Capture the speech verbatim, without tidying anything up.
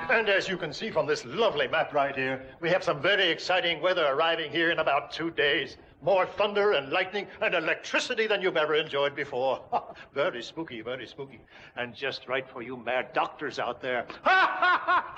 And as you can see from this lovely map right here, we have some very exciting weather arriving here in about two days. More thunder and lightning and electricity than you've ever enjoyed before. Very spooky, very spooky. And just right for you mad doctors out there.